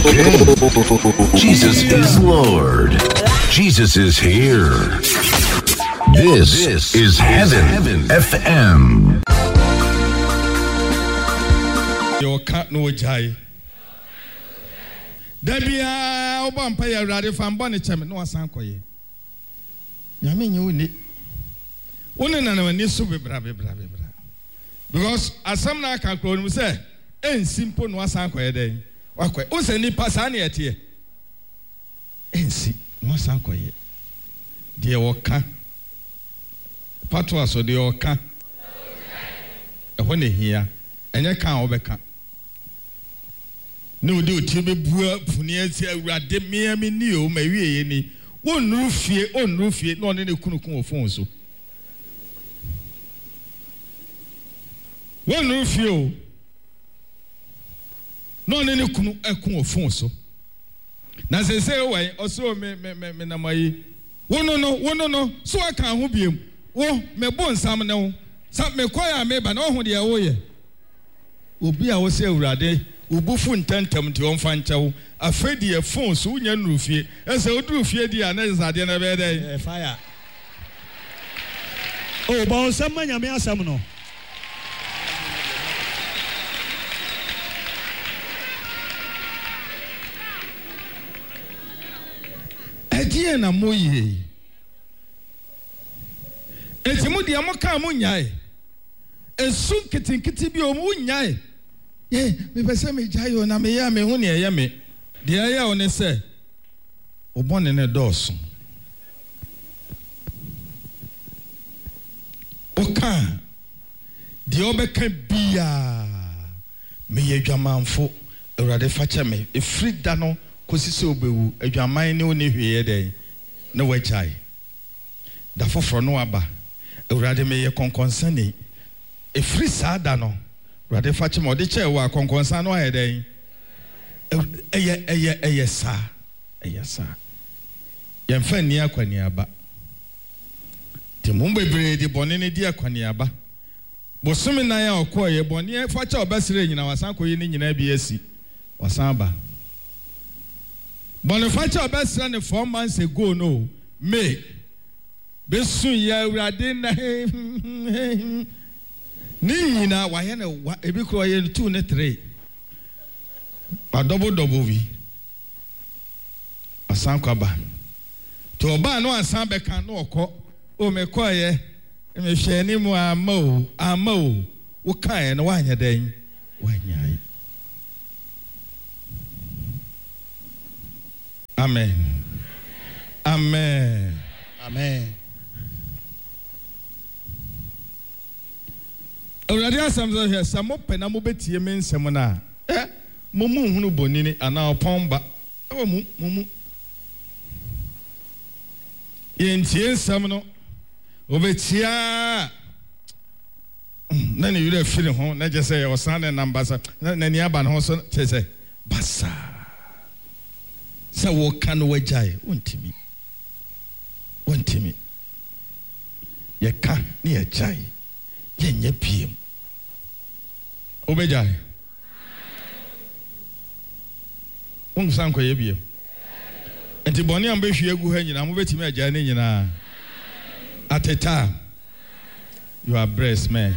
Jesus is Lord. Jesus is here. This is Heaven FM. Your cat no jai. Debia obampa ya rade fan bone cheme no asan koye. Nyame nyi woni. Woni na na ni so bebra. Because asam na aka kro no say ensimpo no asan koye den. Wakwe o se ni pasa na yete. Ensi no asan koye. De woka. Patwa so de woka. Ehwo ne hia. Enye kan obeka. No do tibe bua puni ati awurade miami ni o ma wieye ni wonru fie no ne kunukun ofon so wonru fie o no ne kunu ekun ofon so na sese wai oso me na mai wono no so aka ho biem wo me bo nsam ne wo sa me koya me ba na ho de wo ye obi a wo se awurade ubufu ntantam ti on fanchawo afedi e phone so unya nrufie ese odurufie di ana zade na be dey fire oh ba osam nyame asam no adie na moye etimu di amoka mo nyae esu kitinkiti bi o mo nyae me pese me jayo na me ya me hu ne ya me de ya one se obone ne doso oka de obeka bia me ye dwamanfo awurade fache me efrida no kosise obewu adwaman ne oni hweye den na wachai da foforo no aba awurade me ye konkonsani efri sada no Rade fache mo de chewa konkonsa no ayeden eye sa yemfa ni akwani aba te mo bebre de bone ne di akwani aba bosome na ya okoye bone fache obesere nyina wasan koye ni nyina bi asi wasan ba bone fache obesere ne 4 months ago no me besu ya urade na ni na wa ye na ebi kro ye 2 ne 3 ba double wi asan kwaba to ba no asan be kan no okọ o me koye me hwe ni mu ama o wo kan na wa nya den wa nyai amen Already asam here samo pena mo betie me nsem na mo mu hunu bonini ana opomba mo yentie nsem no obetia na ne yure firi ho na je say o san na mbasa na ni aba no so che basa se wo kan wajai wontimi ye ka ni ye jai yenye piem obejai san ko ye biem enti boni am be hwie gu ha nyina mo betimi agya ne nyina at a time you are blessed man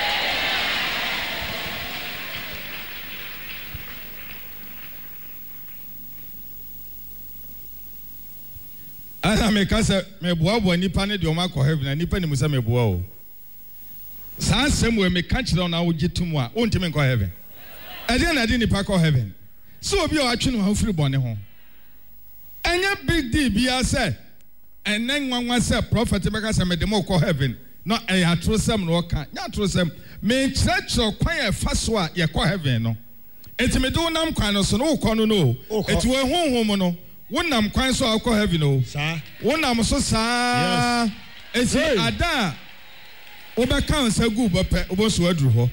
ana me kasa me boabo nipa ne de o makọ heaven na nipa ni musa me boa o Sa asem we me ka kire na wo gitum a wontime nkọ heaven. Ade na de nipa kọ heaven. So obi o atwe no ha firi bone ho. Enya big deal bia say enen nwanwa say prophet be ka say me de mo kọ heaven. No e atrosem no ka. Nya atrosem me kire kwan e fa so a ye kọ heaven no. Enti me do nam kwan no so no kọ no no. Enti we honhom no wonam kwan so a kọ heaven no. Sa. Wonam so sa. Yes. Enti ada Oba kansa gu bope oboso aduru ho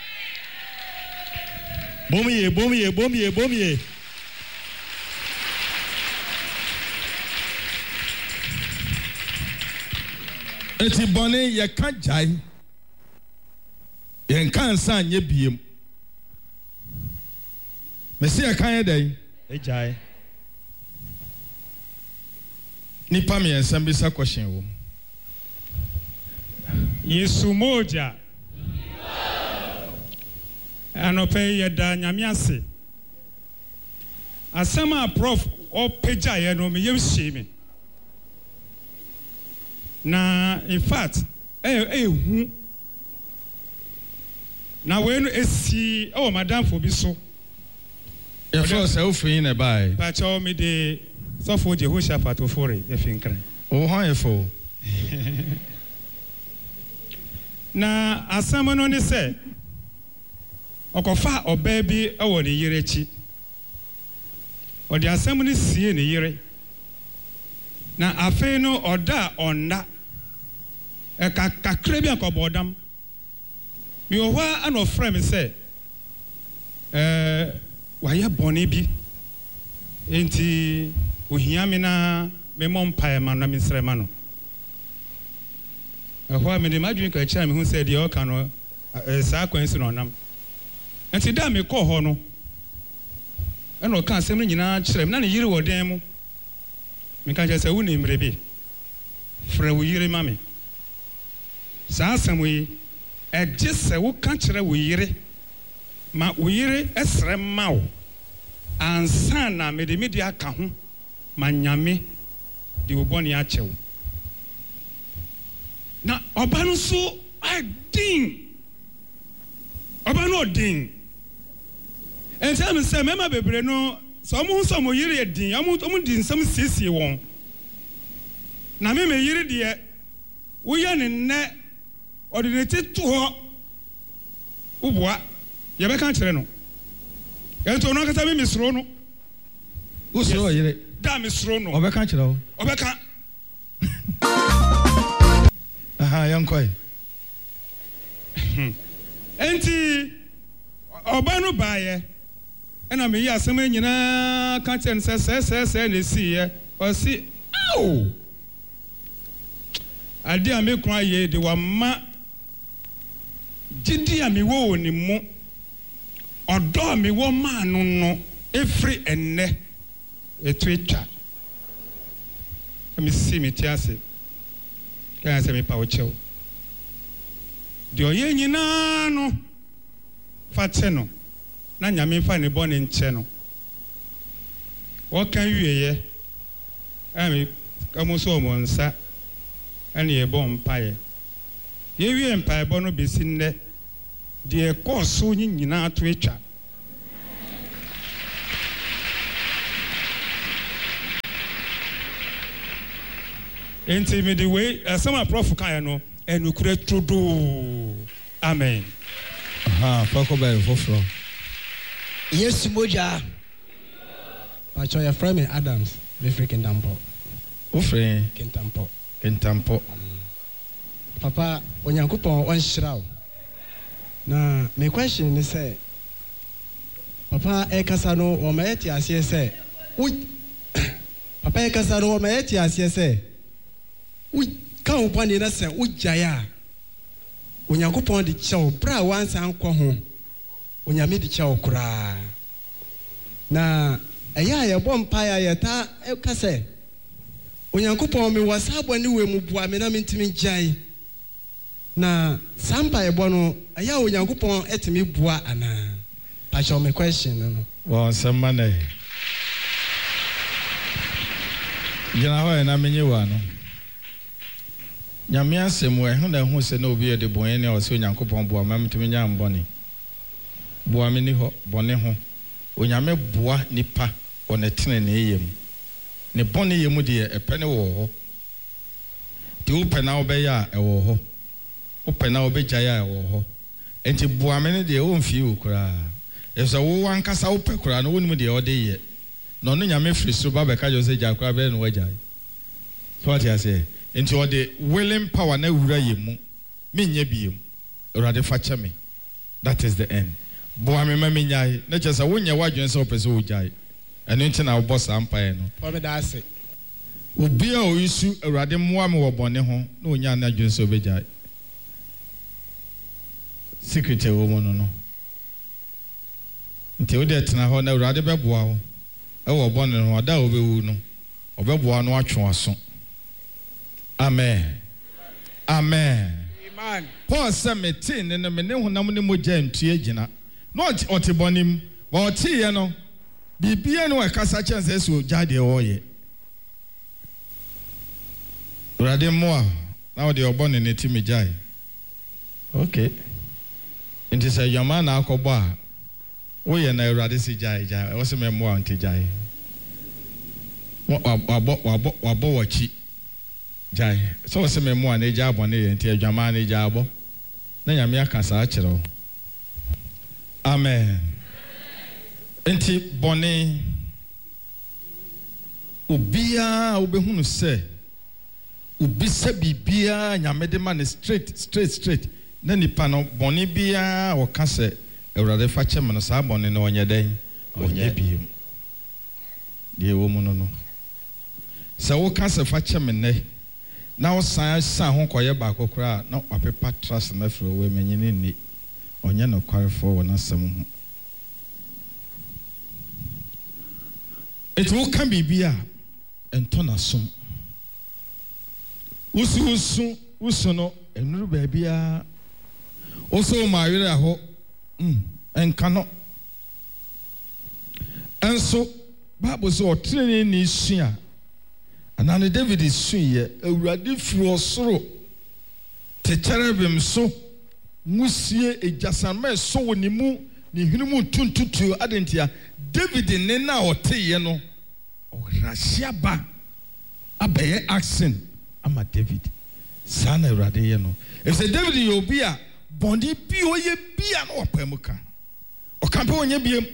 bomie eti bone ye kan jai ye kansa anye biem me se ye kan ye dai Ejai. Nipa mi ensemble question wo. Yesu moja. Anope yeda nyame ase. Asema prof o peja ye no me yem me. Na in fact hu na we no esi madam for bi so. Your first ofin na bai. But o me de so for Jehoshaphat ofore e finkran. O han e fo. Na asema no ne se okofa oba bi e wo ne yire chi. Odi asem ne sie ne yire. Na afi no oda onda e kakra bi akobodam. Mi ohwa an ofre me se waye boni bi enti ohia me na me mompae ma na me srema no. Ehwa me de madwin ka kira me hu se de o ka no saa kwansi no nam. Enti da me kɔ hɔ no ɛna ɔka asɛm no nyinaa kyerɛ me na ne yiri wɔ den mu. Me ka kyerɛ sɛ wo ne mmerɛ bi frɛ wo yiri ma me. Saa asɛm yi ɛgye sɛ wo ka kyerɛ wo yiri ma wo yiri ɛsrɛ ma wo ansa na me de medi aka ho ma nyame de wo bɔne akyɛ wo. Na ɔba no so adin ɔba no ɔdin. Enti me say mema bebre no so mo so mo yire din omo di nsam siesie won. Na me yire de wo ye ne nne ordinate to ho uboa ye be kan kire no. Enti ono kata me misro no. Wo so yire da misro no. Obe kan kire wo. Obe kan. Aha yankoi. Enti oba no baaye ena me yi asem nyina ka chen se na si ye o si aw ade a me kran ye de wa ma gidi a me wo ni mu odo me wo ma no efri enne etwetwa me si me ti ase ka se me pa o chew de oye nyina no fa che no na nyame fa ne bone nche no wo kan wieye ami kamo so mo nsa ani e bon pae ye wie mpae bo no besi nne de course nyina ato etwa enti me de we some prof kan no enukure todo amen. Aha pako ba foforo. Yes moja. Pacho ya friend me Adams, be freaking dampo. O friend Kentampo. Papa onyankopon on shiraw. Na me question ni say Papa e kasa no o ma yeti ase say. Papa e kasa no o ma yeti ase say. Ka o bani na say ujaya. Onyankopon di chaw bra wansa ankɔ ho. Onyame di chaw kura. Na eya ye bɔ mpa ya ta ka sɛ Onyankopon me wasa bɔ ne we mu bua me na mentimi gyae. Na sampa ye bɔ no eya Onyankopon etimi bua ana. Pa show me question no. Wo nsɛmma na. Gina hɔ na menye wa no. Nyame asɛm wo ɛho na ɛho sɛ na obi yɛ de bɔn ne ɔsɛ Onyankopon boa ma mtumi nya mbɔne. Boa me ni hɔ bɔne ho. Onyame boa nipa ɔnetene ne yem. Ne bɔne yemu de ɛpɛ ne wɔ hɔ. Ti wo pɛ na wo bɛyɛ a ɛwɔ hɔ. Wo pɛ na wo bɛgyae a ɛwɔ hɔ. Enti boa me ne de wo mfie wo kura. Ɛsɛ wo wankasa wo pɛ kura no wonim de ɔde yɛ. Na ɔno Nyame firi so ba bɛka jo sɛ gya kura bɛ no wagyae. So what you say? Into all the willing power na wura yemu menye biem Awurade fa kyɛ me. That is the end. Boa me ma menyae na kyɛ sɛ wonya wadwen sɛ opɛ sɛ wogyae ɛno nti na wobɔ saa mpae no for me da ase obi a oyisu Awurade mmoa me wɔ bɔne ho na onya na adwen sɛ obegyae secret wo mu no nti wo de tena hɔ na Awurade bɛboa wo ewo bɔne no ada obewu no obɛboa no atwe aso. Amen. Amen. Amen. Paul said me tin ne me ne honam ne mogya ntue gina. No ɔte bɔnem, wa ɔte ye no bibia no akasa chance so gya de ɔyɛ. Urade moa na ɔde ɔbɔne ne ti me gyae. Okay. Nti sɛ yama na akɔbɔ a woyɛ na urade si gyae gyae. Ɛwɔ sɛ me moa nti gyae. Wabɔ wachi jai so se me mo ane ja bone ye nti adwama ane ja abo na nyame aka saa kyerɛ. Amen. Nti bone obia obehunu se obisa bibia nyame de ma ne straight na nipa no bone bia wo ka se Awurade fa kyem no saa bone no onye den onye biem de wo mu no sɛ wo ka se fa kyem ne na wo san ho koye ba kokora na wapepa trust na fro we menyine ni onye no kwarefo wo na sam ho etu wo ka bibia ento na som usu no enuru ba bia oso ma yere aho enka no enso Bible so otrene ni sua anane David suye Awurade firi osoro te cherubim so musie ejasame so wonimu ni hinimu tuntutu adentia David ne na oteye no orahia ba abeye action ama David sana Awurade ye no if say David ye obi a bondi bi oye bia na opamuka okampe onye biem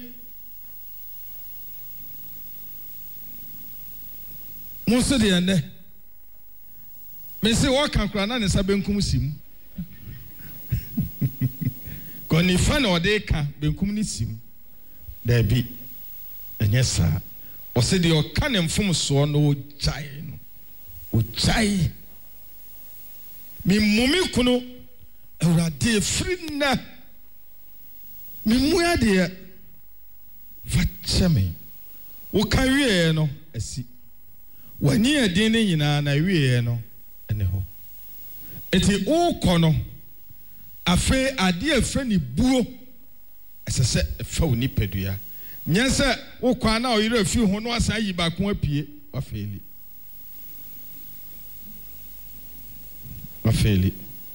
Monse de ene me se wo kan kura na ne sa benkum sim ko ni fa na ode ka benkum ni sim da bi enye sa o se de o ka ne mfom so no o chai mi mumi kunu Awurade firi na mi muya de fa cheme wo kan wie no asi wani ade ne nyina na wie no ene ho eti ukọ no afe ade afre ni buo esese efa oni pedua nyense ukọ na oyire afi ho no asan yi ba ko apie afeli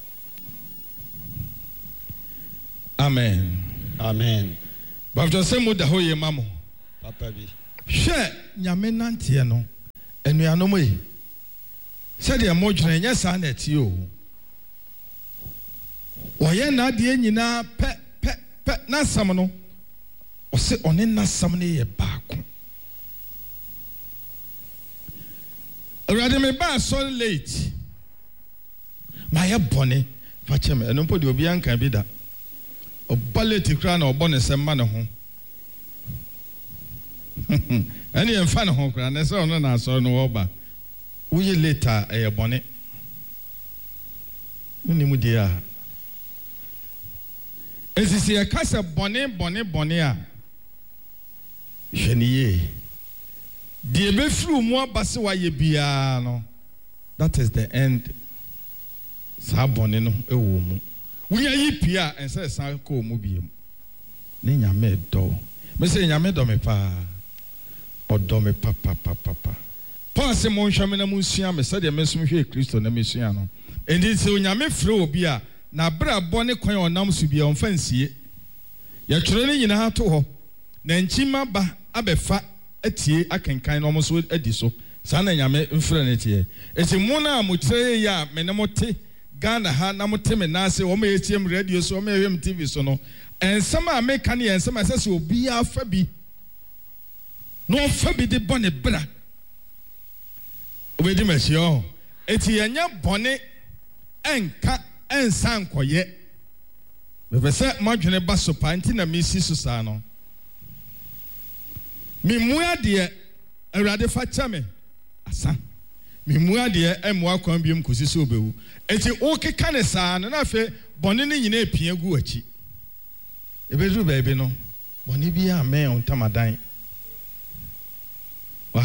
amen bafto se mu da ho ye mamo papa bi hwe nyame nante no enuanom yi said the modwene nya sa na ti o oye na de nyina pe na sam no o se one na sam ne ye baako Awurade me ba so late my bone fa chem eno po de obi anka bi da o ballet kra na obone se ma ne ho ani emfa ne ho kra na se ono na so no oba uye later bone ni mu dia esisi e kasa bone a hweniye die be fru mu abase wa ye bia no that is the end sa bone no ewo mu wunya yi pia ense san ko mu biem ne nyame do me se nyame do me pa odo me papa Paul se mo nhwame na musua me se de mesum hwe Kristo na mesua no endi se onyame frɛ obi a na bra bone kwan onam so bia onfa nsie ya twere ne nyina to ho na nchima ba abefa atie akenkan no mo so adi so sa na nyame mfrɛ ne tie eti mo na mo kyerɛ ya me ne mo te Ghana ha na mo te me na se o ma etiem radio so o ma ehwem TV so no ensam a me kan ye ensam asase obi afa bi no fa bi de bone bra obedi machio eti yenya bone enka ensan koye me pese madwene ba so panti na mesi so sa no mi mua de Awurade fa chame asa mi mua de emwa kwan biem kosi so obewu eti o keka ne sa no na fe bone ne nyina epia gu achi ebedu baabi no bone bi a me ontamadan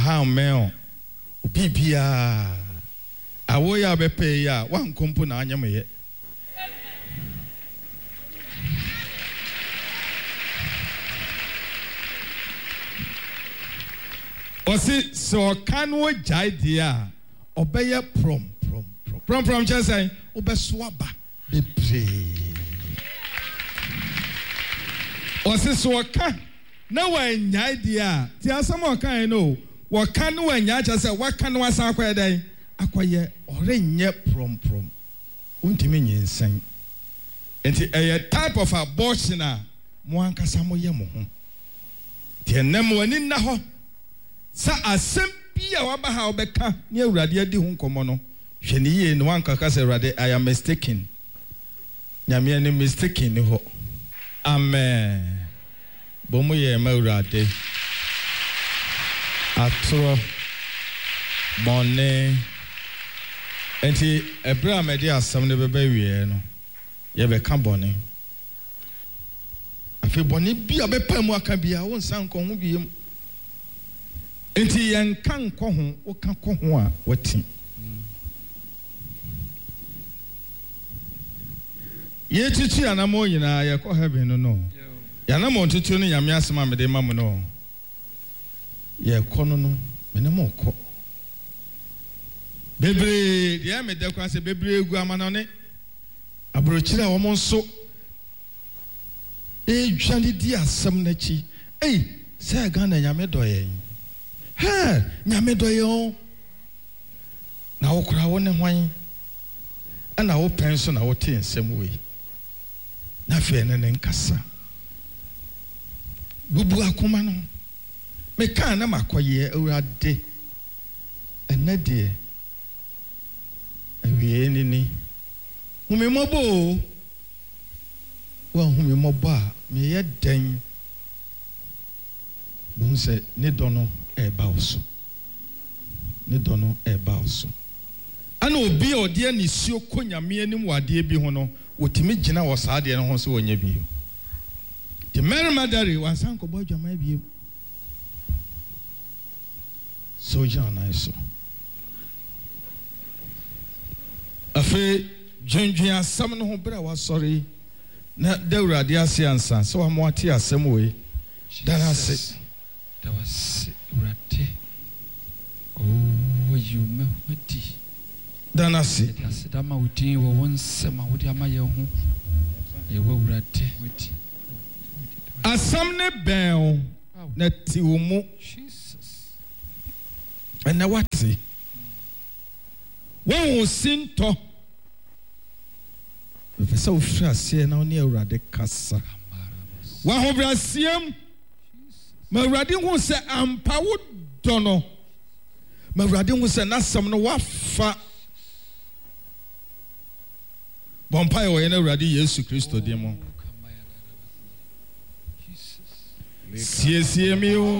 how male Bibia. Awoya bepe ya one kompo na anyame. Osi so kanwo jai dia obeye prom chese obeswaba bebre. Osi so kan na wan nyai dia ti asam okan no wo kan wan nya chese wa kan wasa akwadan akwaye orenye prom untimi nyensan. Enti a type of abortion a mo ankasa mo ye mo ho. Ti enam wani na ho sa asem bia waba ha obeka ne awurade adi ho nkomo no hwe ne ye no wankaka se awurade I am mistaken. Nyame ani mistaken ni ho. Amen. Bomo ye ma awurade. Atro bone enti ebra mede asem ne beba wie no ye be ka bone afi bone bia bepa mu aka bia won san ko ho biem. Enti yen kan ko ho wo ka ko ho a wati ye titu anamo nyina ye ko heaven no yanamo titu no nyame asema mede mamu no ye ko no me ne mo ko bebre dia me de kwa se bebre egu amana ne abrochira wo mo nso dwani di asem na chi se ga na nyame doye nyame doye na wo kura wo ne hwan ana wo penso na wo te nsem we na fe ne nkasa bubu akoma no me kan na makoye awurade enade awie ni humimobo wa humimobo a me ye den bon se ne dono e ba oso ne dono e ba oso ana obi odi ani suo konyame anim wade bi ho no wotimi gina wo saade no ho so wonya bi the Mary Madari wansan ko bo dwama bi so jana so afi dwendwen asam no ho bra wa sorry na dawurade ase ansa so wa mo ate asam we darase da was urate oh you mati danase da ma udin wo wonsema wodi ama ye ho ye wa urate wati asam ne ben na ti wo mu Jesus and na wati won sinto Professor Ufrase na oni awurade kasa wa ho brasiem ma awurade hu se ampa wo dono ma awurade hu se nasam no wafa bompa yo ye na awurade Yesu Kristo de mo sie mi o